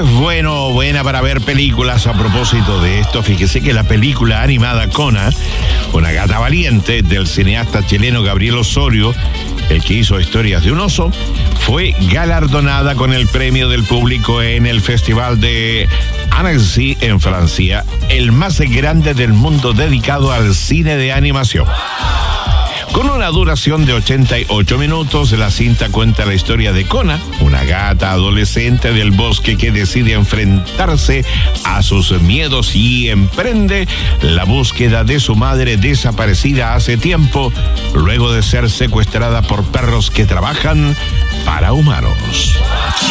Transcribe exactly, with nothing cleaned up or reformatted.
es bueno o buena para ver películas. A propósito de esto, fíjese que la película animada Kona, una gata valiente, del cineasta chileno Gabriel Osorio, el que hizo Historias de un oso, fue galardonada con el premio del público en el Festival de Annecy en Francia, el más grande del mundo dedicado al cine de animación. Con una duración de ochenta y ocho minutos, la cinta cuenta la historia de Kona, una gata adolescente del bosque que decide enfrentarse a sus miedos y emprende la búsqueda de su madre desaparecida hace tiempo, luego de ser secuestrada por perros que trabajan para humanos.